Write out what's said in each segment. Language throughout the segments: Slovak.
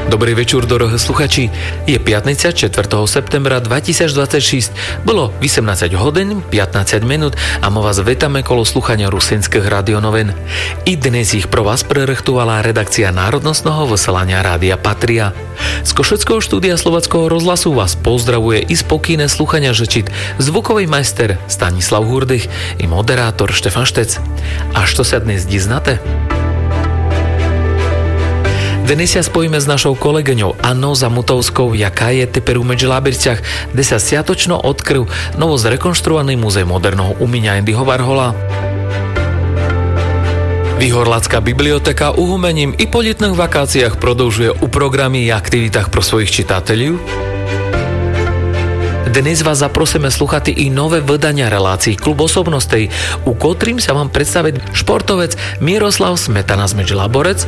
Dobrý večer, dorohé sluchači. Je piatnica 4. septembra 2026. Bolo 18 hodín 15 minút a my vás vítame kolo sluchania rusinských radionovín. I dnes ich pro vás prerechtovala redakcia národnostného vysielania Rádia Patria. Z Košeckého štúdia Slovenského rozhlasu vás pozdravuje i spokojné sluchania žečit zvukový majster Stanislav Hurdych i moderátor Štefan Štec. A čo sa dnes diznáte? Dnes sa spojíme s našou kolegyňou Annou Zamutovskou, jaká je teper u Medželábirciach, kde sa sviatočno odkryl novo zrekonštruovaný múzej moderného umenia Andyho Warhola. Výhorlacká biblioteka uhumením i po letných vakáciách prodĺžuje u programy a aktivitách pro svojich čitateľov. Dnes vás zaprosíme sluchať i nové vydania relácií Klub osobnostej, u ktorým sa vám predstaviť športovec Miroslav Smetana z Medželáborec.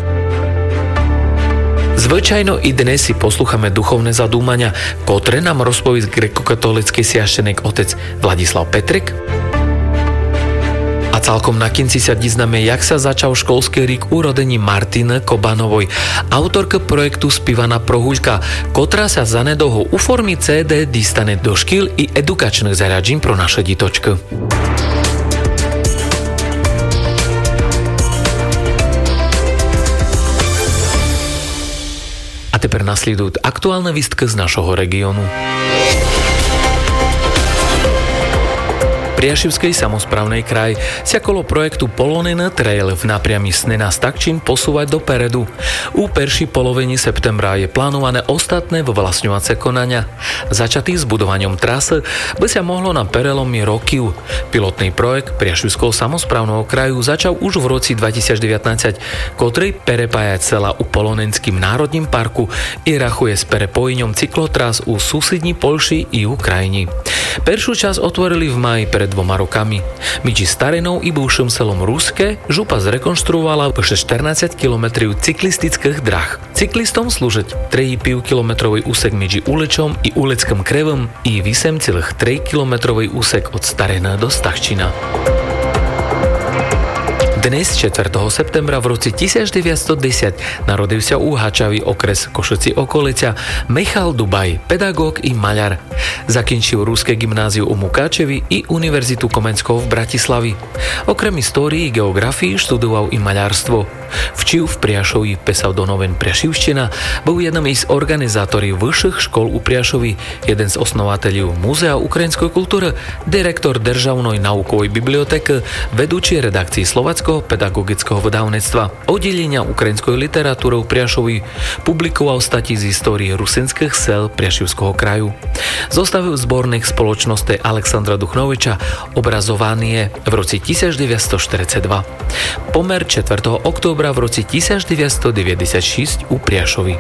Zvyčajno i dnes si poslúchame duchovné zadúmania, ktoré nám rozpoví grekokatolický sviaštenik otec Vladislav Petrik. A celkom na konci sa diznáme, jak sa začal školský rok urodení Martiny Kobanovoj, autorka projektu Spivana Prohuľka, ktorá sa zanedlho u formy CD dostane do škýl i edukačných zariadení pro naše ditočky. A teper nasledujú aktuálne výstky z našho regiónu. Priašivskej samosprávnej kraj sa kolo projektu Polonina Trail v nápriami Snena Stakčín posúvať dopredu. U perší polovení septembra je plánované ostatné vyvlastňovacie konania. Začatý s budovaním trasy by sa mohlo na prelomi rokov. Pilotný projekt Priašivského samosprávneho kraju začal už v roci 2019, ktorý prepája celá u Polonenským národním parku i rachuje s prepojením cyklotras u susední Polši i Ukrajiny. Peršiu časť otvorili v máji pred 2 rokami. Medzi Starenou i bывším selom Ruské župa zrekonštruovala vyše 14 km cyklistických drah. Cyklistom slúžiť 3,5 km úsek medzi Ulečom i Uleckým krevom i 8,3 km úsek od Starená do Stachčina. Dnes 4. septembra v roci 1910 narodil sa u Hačavy okres Košeci okolica Michal Dubaj, pedagóg i maľar. Zakončil Ruské gymnáziu u Mukáčevi i Univerzitu Komenského v Bratislavi. Okrem histórii i geografii študoval i maľarstvo. Včil v Priašovi pseudonomen Priašivština, bol jednom z organizátorov vyšších škol u Priašovi, jeden z osnovateľov Múzea ukrajinskej kultúry, direktor Državnej naukovej biblioteky, vedúci redakcii Slovenského pedagogického vydavnictva, oddelenia ukrajinskej literatúry u Priašovi, publikoval stati z histórie rusinských sel Priašivského kraju. Zostavil zborných spoločností Alexandra Duchnoviča Obrazovanie v roci 1942. Pomer 4. októbra v roci 1996 u Priašovi.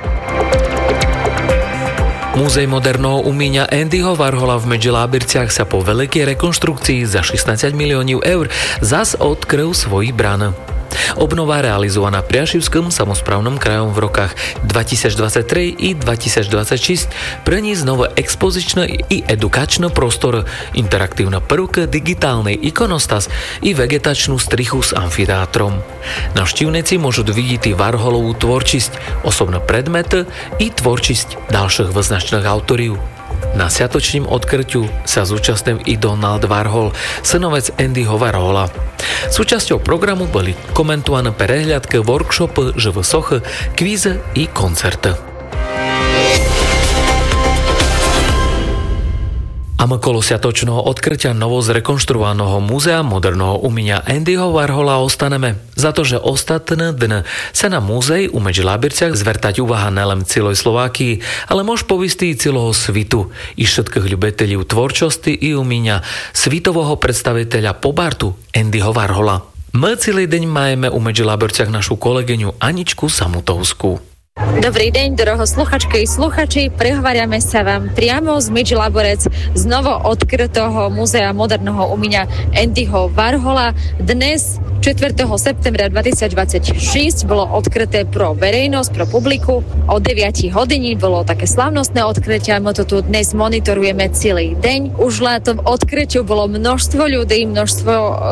Múzej moderného umenia Andyho Warhola v Medželábirciach sa po veľkej rekonštrukcii za 16 miliónov eur zas odkryl svoji brány. Obnova realizovaná Priašivským samosprávnym krajom v rokách 2023 i 2026 preniesť nové expozičné i edukačné prostory, interaktívne prvky, digitálny ikonostas i vegetačnú strichu s amfiteátrom. Navštívnici môžu vidieť Warholovú tvorčisť, osobné predmety i tvorčisť ďalších vyznačných autorov. Na sviatočním odkryťu sa zúčastnil i Donald Warhol, synovec Andyho Warhola. Súčasťou programu boli komentované prehliadky, workshopy, živé sochy, kvízy i koncerty. A my kolo sviatočného odkrytia novo zrekonštruovaného múzea moderného umenia Andyho Warhola ostaneme. Za to, že ostatné dny sa na múzej u Medželábirciach zvertať uvaha nelen celej Slovákii, ale môž povistí celého svitu i všetkých ľubiteľov tvorčosti i umenia svitového predstaviteľa pobartu Andyho Warhola. My celý deň majeme u Medželábirciach našu kolegyňu Aničku Samutovskú. Dobrý deň, droho sluchačky i sluchači, prehovárame sa vám priamo z Medželáborec z novo odkrytého múzea moderného umenia Andyho Warhola. Dnes 4. septembra 2026 bolo odkryté pro verejnosť, pro publiku. O 9 hodín bolo také slavnostné odkrytie, my to tu dnes monitorujeme celý deň. Už na tom odkryťu bolo množstvo ľudí, množstvo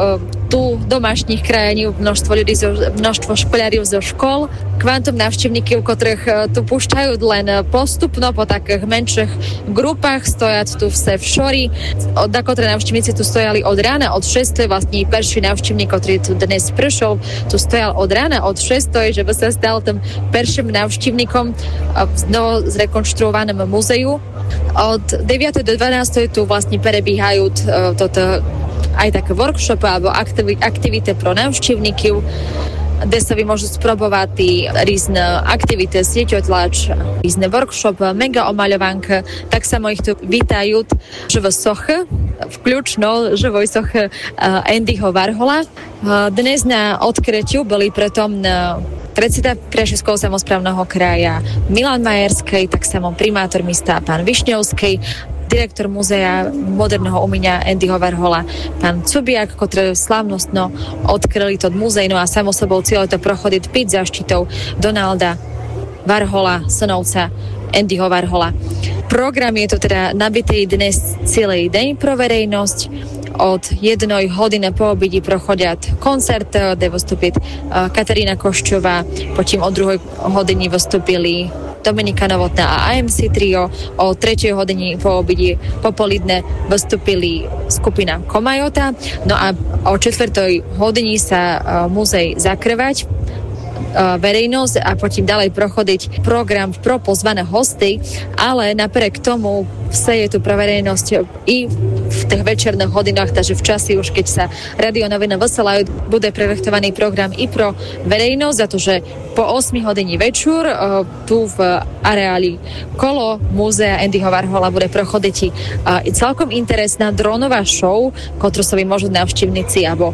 tu domášních krajaní množstvo školáriov zo škol, kvantum návštevníkov, ktorých tu púšťajú len postupno po takých menších grupách, stojať tu vse v šori. Dakotre návštevníci tu stojali od rána, od 6, to je vlastne prvý návštevník, ktorý tu dnes prišiel, tu stojal od rána, od 6, to je, že by sa stal tým prvým návštevníkom v znovu zrekonštruovanom múzeu. Od 9. do 12. tu vlastne prebiehajú toto aj také workshopy alebo aktivity pro návštevníkov, kde sa vy môžu sprobovať rôzne aktivity, sieťotlač, rôzne workshop, mega omaľovanka, tak samo ich tu vítajú živé sochy, vključno živoj sochy Andyho Warhola. Dnes na odkrytiu boli pretom predseda Prešovského samosprávneho kraja Milan Majerský, tak samo primátor mesta pán Višňovský, direktor Múzea moderného umenia Andyho Warhola, pán Cubiak, ktorý slávnostno odkryli to múzej, no a samo sebou celé to prochodiť pod záštitou Donalda Warhola, synovca Andyho Warhola. Program je to teda nabitý dnes celý deň pro verejnosť. Od 1 hodiny po obidi prochodiať koncert, kde vystúpiť Katarína Koščová, potom od 2 hodiny vystúpili Dominika Novotná a AMC Trio, o 3 hodine po obidi popoludne vystúpili skupina Komajota, no a o 4 hodine sa muzej zakrývať verejnosť a potom ďalej prochodiť program pro pozvané hosty, ale napriek tomu vse je tu pre verejnosť i v tých večerných hodinách, takže v časi už keď sa radionoviny vysielajú, bude prerechťovaný program i pro verejnosť, za to, že po 8 hodiny večer tu v areáli kolo múzea Andyho Warhola bude prochodiť i celkom interesná dronová show, ktorú sa vy môžu návštevníci alebo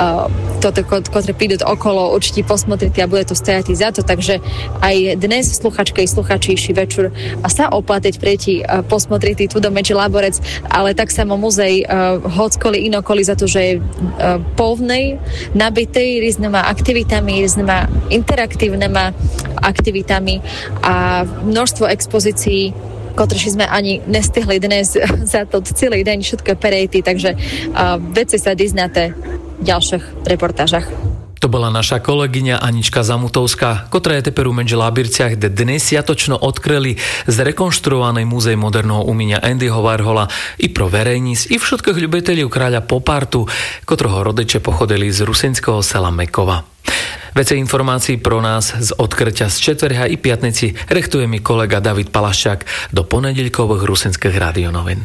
ktoré prídu okolo určite posmotriť a bude to stojať za to, takže aj dnes sluchačky i sluchačíši večer sa oplatiť prejti posmotriť tu do Medži Laborec, ale tak samo muzej hockoli inokoli za to, že je povnej, nabitej rýznoma aktivitami, rýznoma interaktívnymi aktivitami a množstvo expozícií, ktoré sme ani nestihli dnes za to celý deň všetko perejty, takže veci sa diznáte v ďalších reportážach. To bola naša kolegyňa Anička Zamutovská, ktorá je teper u Medži Labirciach, kde dnes sviatočno odkryli zrekonštruovaný múzej moderného umenia Andyho Warhola i pro verejníc, i všetkých ľubiteľov kráľa Popartu, ktorého rodiče pochodili z rusinského sela Mekova. Vece informácií pro nás z odkrytia z četvrha i piatnici rechtuje mi kolega David Palaščák do ponedeľkových rusinských radionovín.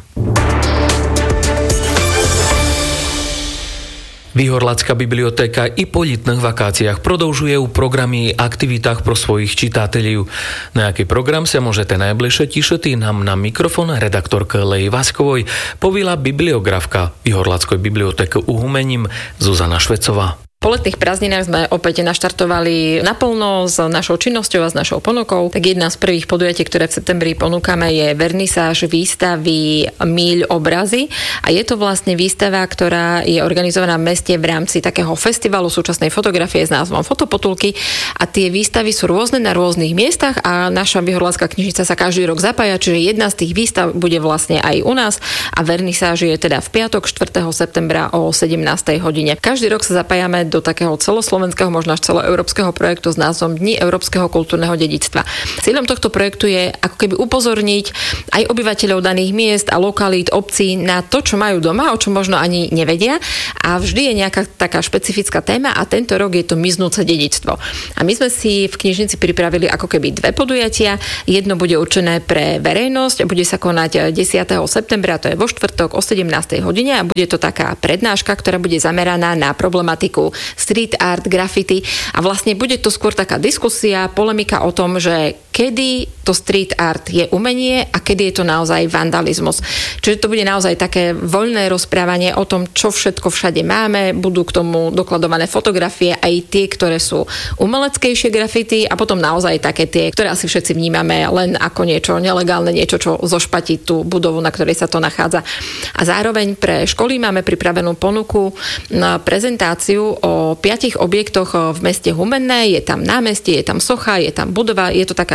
Výhorlacká bibliotéka i po letných vakáciách продовжuje u programy a aktivitách pro svojich čitatelів. Na jaký program sa môžete najbližšie tišiť nám na mikrofon redaktorka Leji Vaskovoj povila bibliografka Výhorlackej bibliotéky u Humením Zuzana Švecová. Po letných prázdninách sme opäť naštartovali naplno s našou činnosťou a s našou ponukou. Tak jedna z prvých podujatí, ktoré v septembri ponúkame, je vernisáž výstavy Míľ obrazy. A je to vlastne výstava, ktorá je organizovaná v meste v rámci takého festivalu súčasnej fotografie s názvom Fotopotulky. A tie výstavy sú rôzne na rôznych miestach a naša Výhorlacká knižnica sa každý rok zapája, čiže jedna z tých výstav bude vlastne aj u nás a vernisáž je teda v piatok 4. septembra o 17. hodine. Každý rok sa zapájame do takého celoslovenského, možno až celoeurópskeho projektu s názvom Dni európskeho kultúrneho dedičstva. Cieľom tohto projektu je ako keby upozorniť aj obyvateľov daných miest a lokalít, obcí na to, čo majú doma, o čom možno ani nevedia. A vždy je nejaká taká špecifická téma a tento rok je to miznúce dedičstvo. A my sme si v knižnici pripravili ako keby dve podujatia. Jedno bude určené pre verejnosť, bude sa konať 10. septembra, to je vo štvrtok o 17. hodine a bude to taká prednáška, ktorá bude zameraná na problematiku street art, graffiti a vlastne bude to skôr taká diskusia, polemika o tom, že kedy to street art je umenie a kedy je to naozaj vandalizmus. Čiže to bude naozaj také voľné rozprávanie o tom, čo všetko všade máme, budú k tomu dokladované fotografie, aj tie, ktoré sú umeleckejšie graffiti a potom naozaj také tie, ktoré asi všetci vnímame len ako niečo nelegálne, niečo, čo zošpatí tú budovu, na ktorej sa to nachádza. A zároveň pre školy máme pripravenú ponuku na prezentáciu o 5 objektoch v meste Humenné. Je tam námestie, je tam socha, je tam budova, je to taká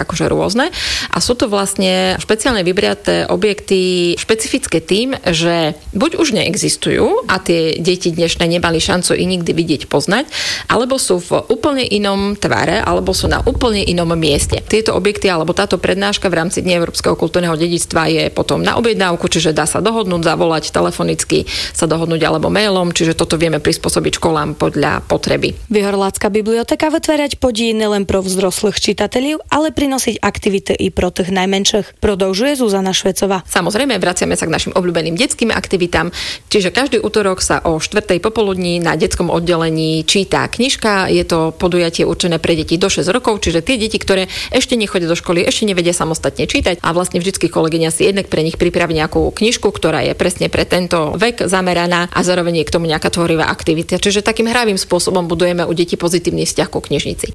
akože rôzne. A sú to vlastne špeciálne vybraté objekty špecifické tým, že buď už neexistujú a tie deti dnešné nemali šancu ich nikdy vidieť, poznať, alebo sú v úplne inom tvare, alebo sú na úplne inom mieste. Tieto objekty alebo táto prednáška v rámci Dní európskeho kultúrneho dedičstva je potom na objednávku, čiže dá sa dohodnúť, zavolať telefonicky, sa dohodnúť alebo mailom, čiže toto vieme prispôsobiť školám podľa potreby. Vyhorlácka biblioteka vytvárať podí nielen pro vzrostlých čitatelів, ale prinosiť aktivity i pro tých najmenších. Prodlžuje Zuzana Švecová. Samozrejme, vraciame sa k našim obľúbeným detským aktivitám, čiže každý utorok sa o 4:00 popoludní na detskom oddelení číta knižka. Je to podujatie určené pre deti do 6 rokov, čiže tie deti, ktoré ešte nechodia do školy, ešte nevedia samostatne čítať a vlastne vždycky kolegyňa si jednak pre nich pripraví nejakú knižku, ktorá je presne pre tento vek zameraná a zároveň je k tomu nejaká tvorivá aktivita. Čiže takým hravým spôsobom budujeme u detí pozitívny vzťah ku knižnici.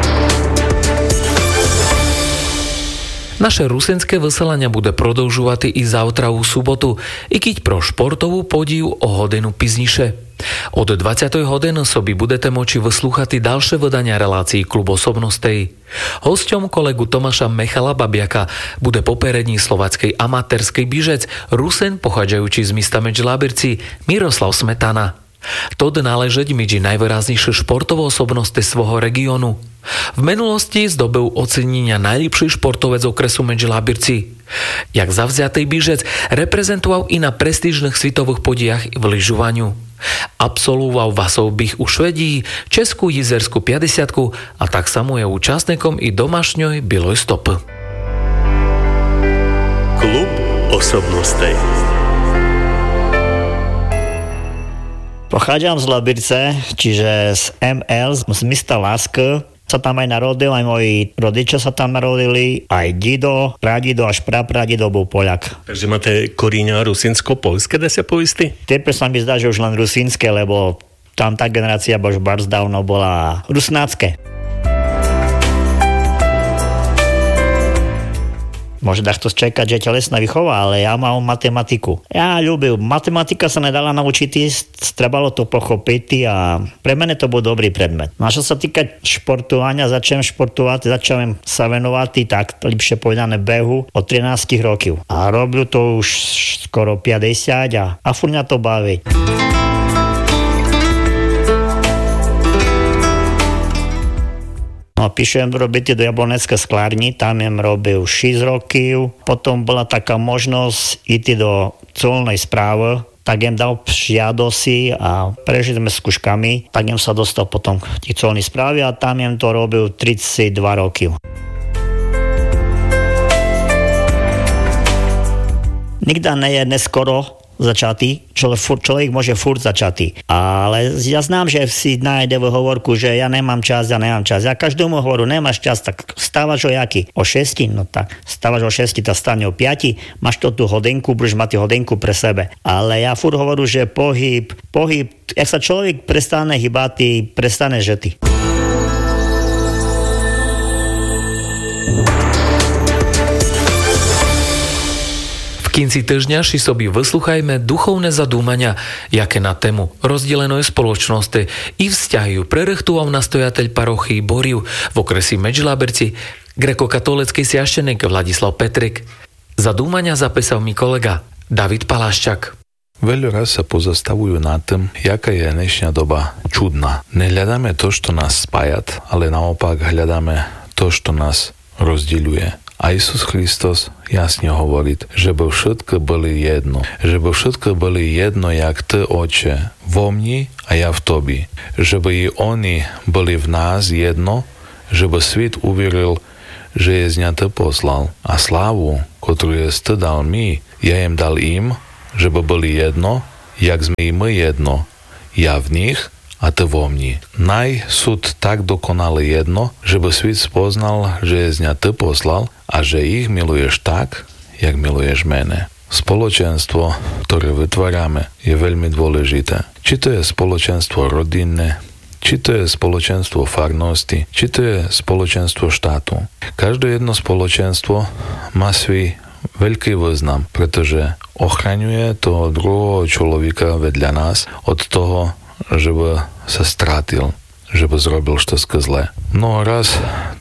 Naše rusenské vysielania bude продовжувати i завтра у суботу, i keď pro športovú podív o hodinu pizniše. Od 20. hodiny sobi budete moči vyslúchať ďalšie vydania relácií Klub osobnostej. Hosťom kolegu Tomáša Mechala Babiaka bude poperední slovackej amatérskej bížec, Rusen pochádzajúci z mesta Medžilabirci, Miroslav Smetana. Tod náležeť medzi najvýraznejšie športové osobnosti svojho regiónu. V minulosti zdobil ocenenia najlepší športovec okresu Medžilabirci. Jak zavzatý bížec reprezentoval i na prestížnych svetových podijach v lyžovaniu. Absolvoval vasovbých u Švedí, Českú jizerskú 50 a tak samo je účastníkom i domašňoj Biloj stopy. Klub osobnostej. Pochádzam z Labirce, čiže z ML, z mesta Láska. Sa tam aj narodil, aj moji rodičia sa tam narodili, aj dido, pradido až prapradido bol Poľak. Takže máte koríňa rusinsko-polské, dá sa poistí? Tepre sa mi zdá, že už len rusínske, lebo tam tá generácia už bardzo dávno bola rusnácké. Môže takto čekať, že telesná výchova, ale ja mám matematiku. Ja ľúbil. Matematika sa nedala naučiť, trebalo to pochopiť a pre mene to bol dobrý predmet. No a čo sa týka športovania, začnem sa venovať tak lepšie povedané behu od 13 rokov. A robil to už skoro 50 a furt mňa to baví. No, píšem robiť do Jablonecka sklárni, tam jem robil 6 rokov, potom bola taká možnosť ísť do colnej správy, tak jem dal žiadosti a prežili sme s skúškami, tak jem sa dostal potom k tých colnej správy a tam jem to robil 32 rokov. Nikda nie je neskoro začatý, človek môže furt začatý. Ale ja znám, že si nájde v hovorku, že ja nemám čas. Ja každému hovoru, nemáš čas, tak stávaš o jaký? O 6? No tak stávaš o 6, tak stane o 5, máš to tú hodinku, budeš mať hodinku pre sebe. Ale ja furt hovorím, že pohyb, ak sa človek prestane hýbať, prestane žety. V konci týždňa si sobi vyslúchajme duchovné zadúmania, jaké na tému rozdelenej spoločnosti i vzťahy prerechtoval nastojateľ parochy Boriu v okresi Medžilabirci, grekokatolický sviaštenik Vladislav Petrik. Zadúmania zapísal mi kolega David Paláščak. Veľa raz sa pozastavujú nad tým, jaká je dnešná doba čudná. Nehľadáme to, čo nás spája, ale naopak hľadáme to, čo nás rozdeľuje. A Isus Hristos jasne hovorí, že by všetko boli jedno. Že by všetko boli jedno, jak Ty, Oče, vo mne a ja v Tobie. Že by i oni boli v nás jedno, že by svet uveril, že je z ňa Ty poslal. A slávu, ktorú je Ty dal mi, ja im dal im, že by boli jedno, jak sme i my jedno. Ja v nich a Ty vo mne. Naj súd tak dokonale jedno, že by svet spoznal, že je z ňa Ty poslal a že ich miluješ tak, jak miluješ mene. Spoločenstvo, ktoré vytvárame, je veľmi dôležité. Či to je spoločenstvo rodinné, či to je spoločenstvo farnosti, či to je spoločenstvo štátu. Každé jedno spoločenstvo má svoj veľký význam, pretože ochraňuje toho druhého človeka vedľa nás od toho, že by sa strátil, že by zrobil všetko zlé. Mnoho raz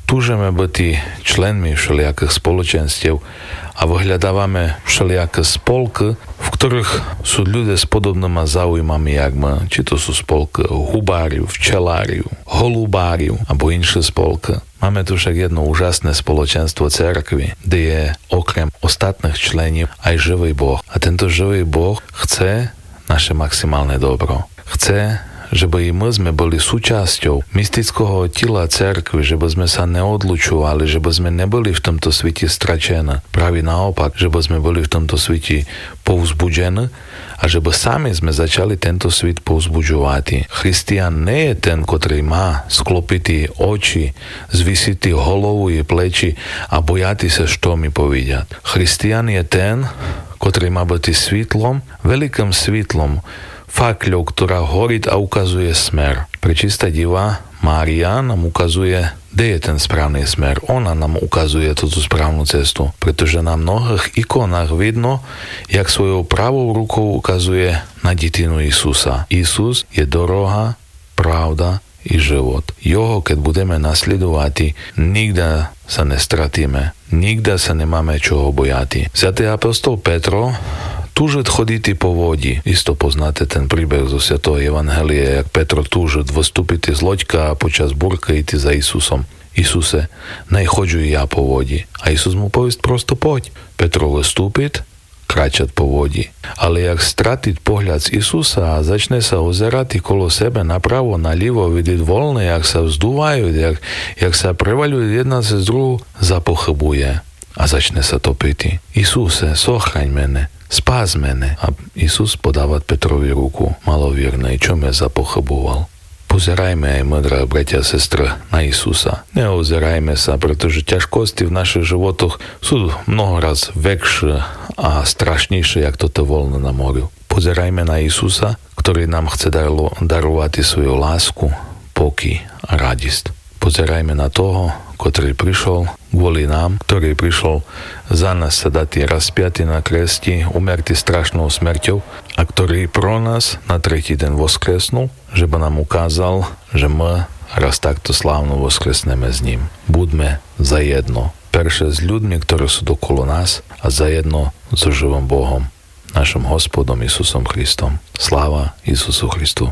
túžeme byť členmi všelijakých spoločenstiev a vyhľadávame všelijaké spolky, v ktorých sú ľudia s podobnými záujmami, jak my. Či to sú spolky hubáriu, včeláriu, holubáriu alebo inšie spolky. Máme tu však jedno úžasné spoločenstvo cerkvy, kde je okrem ostatných členov aj živý Boh. A tento živý Boh chce naše maximálne dobro. Chce, že by i my sme boli súčasťou mystického tela cerkvy, že by sme sa neodlučovali, že by sme neboli v tomto svete stračení. Práve naopak, že by sme boli v tomto svete povzbudení a že by sami sme začali tento svet povzbudzovať. Christian nie je ten, ktorý má sklopitý oči, zvisitý holovu i pleči a bojatý sa, čo mi povedia. Christian je ten, ktorý má byť svetlom, veľkým svetlom, fakľou, ktorá horí a ukazuje smer. Prečistá diva Mária nám ukazuje, kde je ten správny smer. Ona nám ukazuje túto správnu cestu, pretože na mnohých ikonách vidno, jak svojou pravou rukou ukazuje na detinu Isusa. Isus je doroha, pravda i život. Jeho, keď budeme nasledovať, nikdy sa nestratíme. Nikdy sa nemáme čoho bojati. Svätý apostol Petro túžit choditi po vodi. Isto poznáte ten príbeh zo Svätého Evangelia, jak Petro túžit vystúpiť z loďka a počas búrky ísť za Isusom. Isuse, najchoďu i ja po vodi. A Isus mu povie prosto poď. Petro vystúpiť, kráčať po vodi. Ale jak stratiť pohľad z Isusa a začne sa ozerať kolo sebe napravo, nalivo, vidieť voľne, jak sa vzdúvajú, jak sa prevaľujú jedna cez druhú, zapochybuje a začne sa topiť. Isuse, sochraň mene, spás mene. A Isus podávať Petrovi ruku, maloviernej, čo me zapochyboval. Pozerajme aj, modré bratia a sestry, na Isusa. Neozerajme sa, pretože ťažkosti v našich životoch sú mnoho raz väčšie a strašnejšie, jak toto voľno na moriu. Pozerajme na Isusa, ktorý nám chce darovať svoju lásku, pokoj a radosť. Pozerajme na toho, ktorý prišiel kvôli nám, ktorý prišiel za nás sa dať rozpiaty na kresti, umrti strašnou smrťou a ktorý pro nás na tretí deň voskresnul, že by nám ukázal, že my raz takto slávno voskresneme s ním. Buďme zajedno. Perše s ľuďmi, ktorí sú dokolo nás a zajedno so živým Bohom, našim Hospodom Isusom Christom. Sláva Isusu Christu.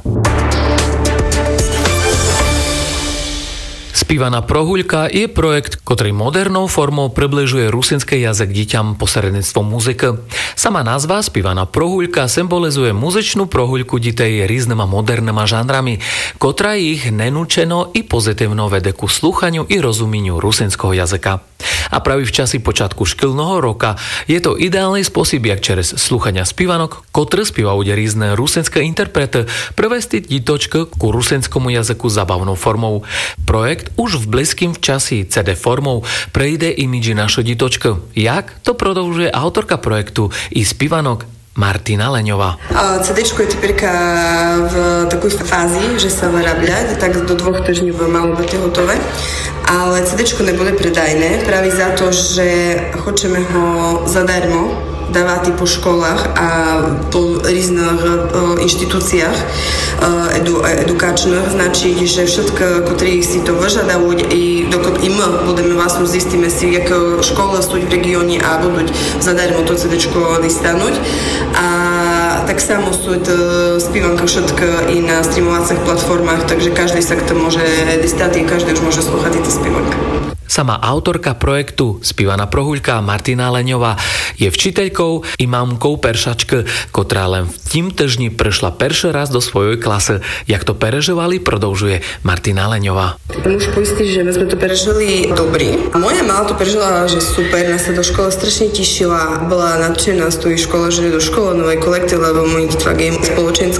Spívaná prohuľka je projekt, ktorý modernou formou približuje rusinský jazyk deťam posredníctvom muziky. Sama nazva Spívaná prohuľka symbolizuje muzičnú prohuľku detей rýznymi modernými žánrami, ktorá ich nenúčeno i pozitívno vede ku slúchaniu i rozumeniu rusinského jazyka. A práve v časi počiatku školného roka je to ideálny spôsob, jak čerez slúchania spívanok, ktoré spievajú rýzne rusinské interprety, prevestiť ditočky ku rusinskému jazyku zabavnou formou. Projekt už v blízkym časi CD formou prejde imidži našej ditočky. Jak? To prodĺžuje autorka projektu i spívanok Martina Leňová. CD-čko je teďka v takej fázi, že sa vyrábľa, tak do 2 týždňov malo byť hotové. Ale CD-čko nebude predajné práve za to, že chceme ho zadarmo dávať po školách a po rôznych inštitúciách edukačných. Znači, že všetko, ktorí si to vyžadajú i dokąd i my budeme vlastne zistíme si, jaké školy sú v regióne a budú zadarmo to CD-čko dostanúť. A tak samo sú spívanka všetko i na streamovacích platformách, takže každý sa k tomu môže dostať i každý už môže slúchať tie spívanka. Sama autorka projektu Spívaná prohuľka Martina Leňová je včiteľkou i mamkou peršačky, ktorá len v tím týždni prešla prvý raz do svojej klasy. Jak to perežovali, prodĺžuje Martina Leňová. Môžu poistiť, že my sme to perežili dobrý. Moja mala to prežila, že super, nás sa do školy strašne tešila, bola nadšená z tej školy, že do školy novej kolekty, lebo môj detva game spoločenský